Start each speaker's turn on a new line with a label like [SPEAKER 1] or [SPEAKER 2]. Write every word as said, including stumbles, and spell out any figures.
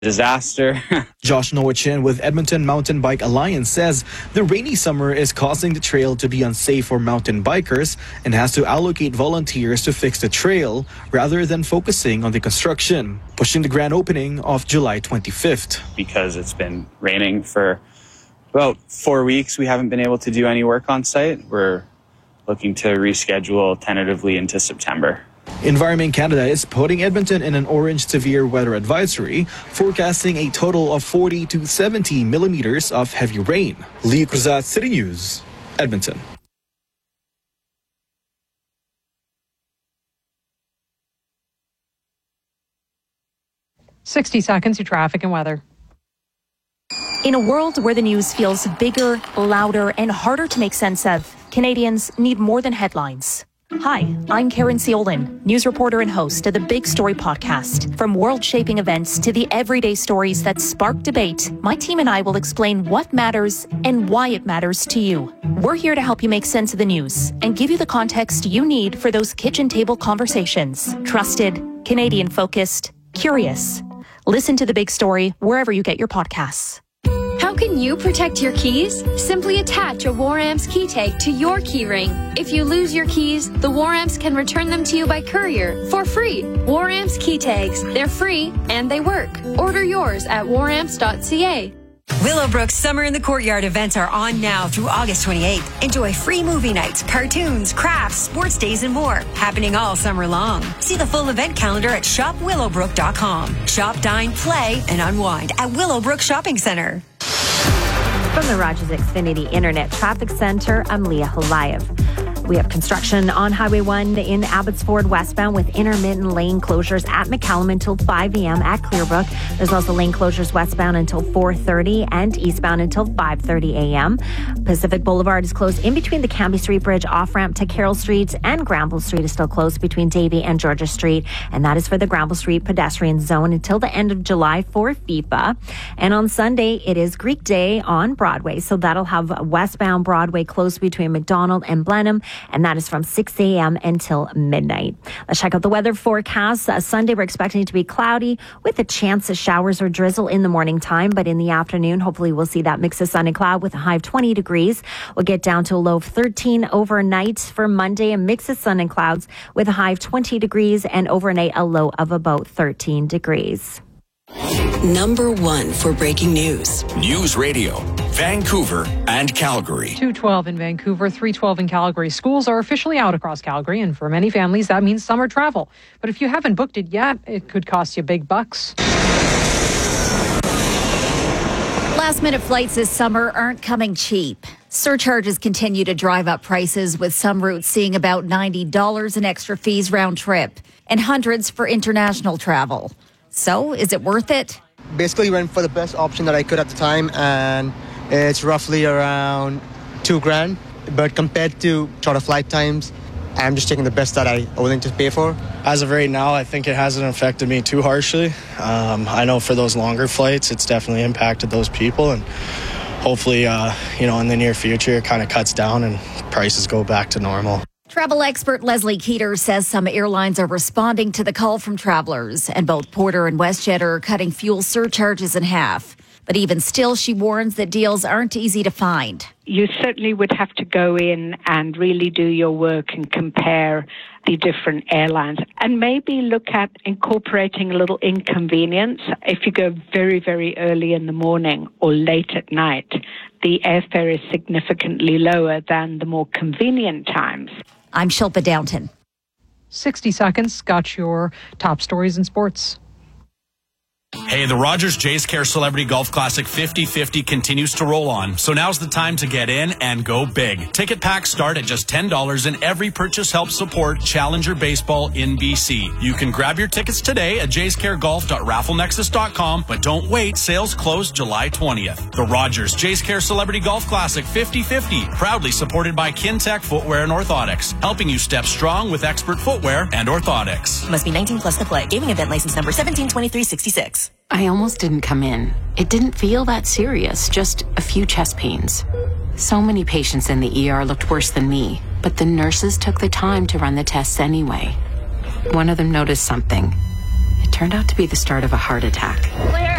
[SPEAKER 1] disaster.
[SPEAKER 2] Josh Nowachin with Edmonton Mountain Bike Alliance says the rainy summer is causing the trail to be unsafe for mountain bikers and has to allocate volunteers to fix the trail rather than focusing on the construction, pushing the grand opening of July twenty-fifth.
[SPEAKER 1] Because it's been raining for about four weeks, we haven't been able to do any work on site. We're looking to reschedule tentatively into September.
[SPEAKER 2] Environment Canada is putting Edmonton in an orange severe weather advisory, forecasting a total of forty to seventy millimeters of heavy rain. Lee Cruzat, City News, Edmonton.
[SPEAKER 3] sixty seconds to traffic and weather.
[SPEAKER 4] In a world where the news feels bigger, louder, and harder to make sense of, Canadians need more than headlines. Hi, I'm Karen Seolin, news reporter and host of the Big Story podcast. From world-shaping events to the everyday stories that spark debate, my team and I will explain what matters and why it matters to you. We're here to help you make sense of the news and give you the context you need for those kitchen table conversations. Trusted, Canadian-focused, curious. Listen to The Big Story wherever you get your podcasts.
[SPEAKER 5] How can you protect your keys? Simply attach a Waramps key tag to your key ring. If you lose your keys, the Waramps can return them to you by courier for free. Waramps key tags. They're free and they work. Order yours at waramps dot c a.
[SPEAKER 6] Willowbrook's Summer in the Courtyard events are on now through August twenty-eighth. Enjoy free movie nights, cartoons, crafts, sports days, and more. Happening all summer long. See the full event calendar at shop willowbrook dot com. Shop, dine, play, and unwind at Willowbrook Shopping Center.
[SPEAKER 7] From the Rogers Xfinity Internet Traffic Center, I'm Leah Halayev. We have construction on Highway one in Abbotsford westbound with intermittent lane closures at McCallum until five a.m. at Clearbrook. There's also lane closures westbound until four thirty and eastbound until five thirty a.m. Pacific Boulevard is closed in between the Cambie Street Bridge off-ramp to Carroll Street, and Granville Street is still closed between Davie and Georgia Street, and that is for the Granville Street pedestrian zone until the end of July for FIFA. And on Sunday, it is Greek Day on Broadway, so that'll have westbound Broadway closed between McDonald and Blenheim, and that is from six a.m. until midnight. Let's check out the weather forecast. Uh, Sunday, we're expecting it to be cloudy with a chance of showers or drizzle in the morning time, but in the afternoon, hopefully we'll see that mix of sun and cloud with a high of twenty degrees. We'll get down to a low of thirteen overnight for Monday, a mix of sun and clouds with a high of twenty degrees, and overnight a low of about thirteen degrees.
[SPEAKER 6] Number one for breaking news.
[SPEAKER 8] News Radio, Vancouver and Calgary.
[SPEAKER 3] two twelve in Vancouver, three twelve in Calgary. Schools are officially out across Calgary, and for many families, that means summer travel. But if you haven't booked it yet, it could cost you big bucks.
[SPEAKER 9] Last-minute flights this summer aren't coming cheap. Surcharges continue to drive up prices, with some routes seeing about ninety dollars in extra fees round trip and hundreds for international travel. So, is it worth it?
[SPEAKER 10] Basically went for the best option that I could at the time, and it's roughly around two grand. But compared to shorter flight times, I'm just taking the best that I'm willing to pay for.
[SPEAKER 11] As of right now, I think it hasn't affected me too harshly. Um, I know for those longer flights, it's definitely impacted those people, and hopefully, uh, you know, in the near future, it kind of cuts down and prices go back to normal.
[SPEAKER 9] Travel expert Leslie Keeter says some airlines are responding to the call from travelers, and both Porter and WestJet are cutting fuel surcharges in half. But even still, she warns that deals aren't easy to find.
[SPEAKER 12] You certainly would have to go in and really do your work and compare the different airlines, and maybe look at incorporating a little inconvenience. If you go very, very early in the morning or late at night, the airfare is significantly lower than the more convenient times.
[SPEAKER 9] I'm Shilpa Downton.
[SPEAKER 3] sixty seconds got your top stories in sports.
[SPEAKER 13] Hey, the Rogers Jays Care Celebrity Golf Classic fifty fifty continues to roll on, so now's the time to get in and go big. Ticket packs start at just ten dollars, and every purchase helps support Challenger Baseball in B C. You can grab your tickets today at jays care golf dot raffle nexus dot com, but don't wait, sales close July twentieth. The Rogers Jays Care Celebrity Golf Classic fifty fifty, proudly supported by Kintec Footwear and Orthotics, helping you step strong with expert footwear and orthotics.
[SPEAKER 6] Must be nineteen plus to play. Gaming event license number seventeen twenty-three sixty-six.
[SPEAKER 14] I almost didn't come in. It didn't feel that serious, just a few chest pains. So many patients in the E R looked worse than me, but the nurses took the time to run the tests anyway. One of them noticed something. It turned out to be the start of a heart attack.
[SPEAKER 15] Clear.